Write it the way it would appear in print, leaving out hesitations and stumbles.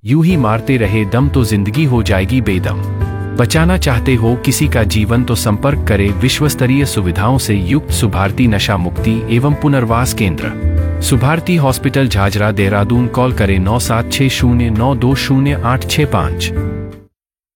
यूं ही मारते रहे दम तो जिंदगी हो जाएगी बेदम। बचाना चाहते हो किसी का जीवन तो संपर्क करें विश्वस्तरीय सुविधाओं से युक्त सुभारती नशा मुक्ति एवं पुनर्वास केंद्र, सुभारती हॉस्पिटल झाझरा देहरादून। कॉल करें 9760920865।